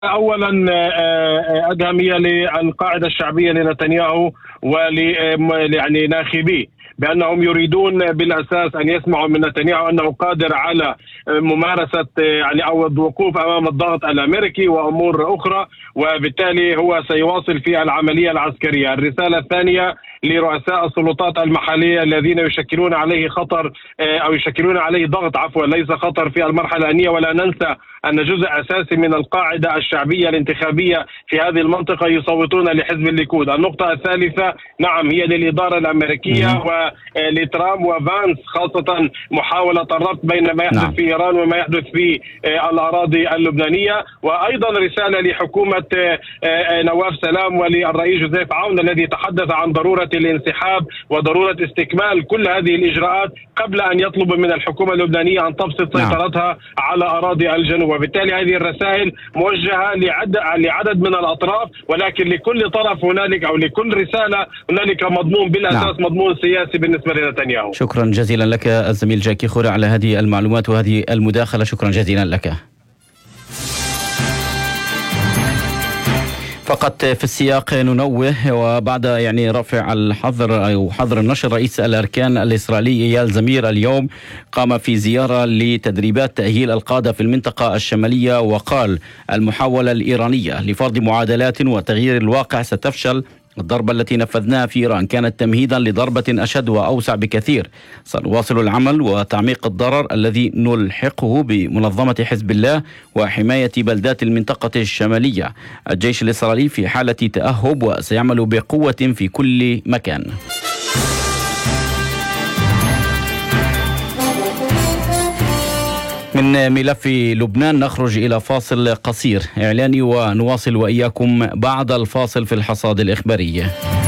اولا ادهميه للقاعده الشعبيه لنتنياهو يعني ناخبيه بأنهم يريدون بالأساس أن يسمعوا من نتنياهو أنه قادر على ممارسة يعني أو الوقوف أمام الضغط الأمريكي وأمور أخرى، وبالتالي هو سيواصل في العملية العسكرية. الرسالة الثانية لرؤساء السلطات المحلية الذين يشكلون عليه خطر أو يشكلون عليه ضغط ليس خطر في المرحلة الآنية، ولا ننسى أن جزء أساسي من القاعدة الشعبية الانتخابية في هذه المنطقة يصوتون لحزب الليكود. النقطة الثالثة نعم هي للإدارة الأمريكية ولترامب وفانس، خاصة محاولة الربط بين ما يحدث في إيران وما يحدث في الأراضي اللبنانية. وأيضا رسالة لحكومة نواف سلام وللرئيس جوزيف عون الذي تحدث عن ضرورة الانسحاب وضرورة استكمال كل هذه الإجراءات قبل أن يطلب من الحكومة اللبنانية أن تبسط سيطرتها على أراضي الجنوب. وبالتالي هذه الرسائل موجهة لعدد من الأطراف، ولكن لكل طرف هنالك أو لكل رسالة هنالك مضمون بالأساس مضمون سياسي بالنسبة لنتنياهو. شكرا جزيلا لك الزميل جاكي خوري على هذه المعلومات وهذه المداخلة، شكرا جزيلا لك. فقط في السياق ننوه، وبعد رفع الحظر أو حظر النشر، رئيس الأركان الإسرائيلي إيال زمير اليوم قام في زيارة لتدريبات تأهيل القادة في المنطقة الشمالية، وقال المحاولة الإيرانية لفرض معادلات وتغيير الواقع ستفشل. الضربة التي نفذناها في إيران كانت تمهيدا لضربة أشد وأوسع بكثير. سنواصل العمل وتعميق الضرر الذي نلحقه بمنظمة حزب الله وحماية بلدات المنطقة الشمالية. الجيش الإسرائيلي في حالة تأهب وسيعمل بقوة في كل مكان. من ملف لبنان نخرج إلى فاصل قصير إعلاني ونواصل وإياكم بعد الفاصل في الحصاد الإخباري.